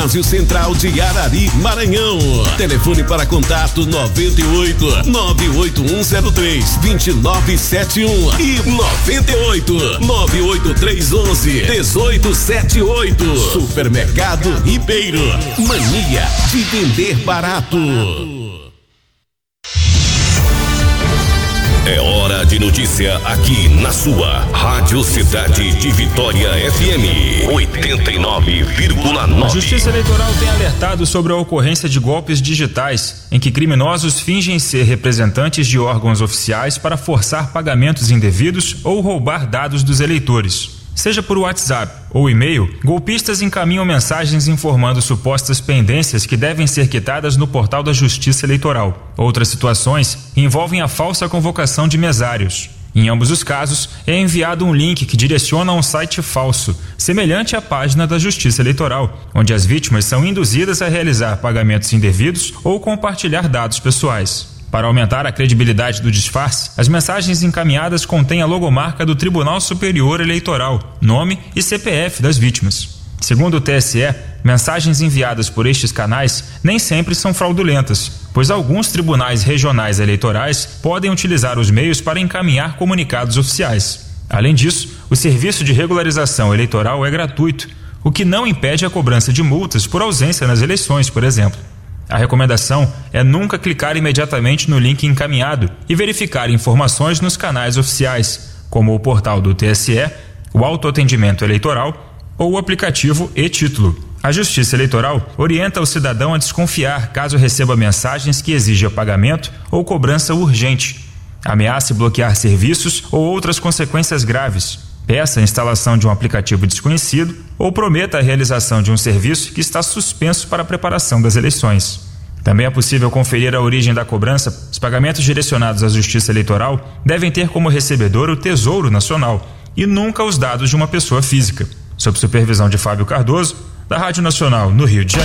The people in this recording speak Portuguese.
Ginásio Central de Arari, Maranhão. Telefone para contato 98 98103 2971 e 98 98311 1878. Supermercado Ribeiro. Mania de vender barato. É hora de notícia aqui na sua Rádio Cidade de Vitória FM 89,9. A Justiça Eleitoral tem alertado sobre a ocorrência de golpes digitais em que criminosos fingem ser representantes de órgãos oficiais para forçar pagamentos indevidos ou roubar dados dos eleitores. Seja por WhatsApp ou e-mail, golpistas encaminham mensagens informando supostas pendências que devem ser quitadas no portal da Justiça Eleitoral. Outras situações envolvem a falsa convocação de mesários. Em ambos os casos, é enviado um link que direciona a um site falso, semelhante à página da Justiça Eleitoral, onde as vítimas são induzidas a realizar pagamentos indevidos ou compartilhar dados pessoais. Para aumentar a credibilidade do disfarce, as mensagens encaminhadas contêm a logomarca do Tribunal Superior Eleitoral, nome e CPF das vítimas. Segundo o TSE, mensagens enviadas por estes canais nem sempre são fraudulentas, pois alguns tribunais regionais eleitorais podem utilizar os meios para encaminhar comunicados oficiais. Além disso, o serviço de regularização eleitoral é gratuito, o que não impede a cobrança de multas por ausência nas eleições, por exemplo. A recomendação é nunca clicar imediatamente no link encaminhado e verificar informações nos canais oficiais, como o portal do TSE, o autoatendimento eleitoral ou o aplicativo e-Título. A Justiça Eleitoral orienta o cidadão a desconfiar caso receba mensagens que exijam pagamento ou cobrança urgente, ameace bloquear serviços ou outras consequências graves, peça a instalação de um aplicativo desconhecido ou prometa a realização de um serviço que está suspenso para a preparação das eleições. Também é possível conferir a origem da cobrança. Os pagamentos direcionados à Justiça Eleitoral devem ter como recebedor o Tesouro Nacional e nunca os dados de uma pessoa física. Sob supervisão de Fábio Cardoso, da Rádio Nacional no Rio de Janeiro.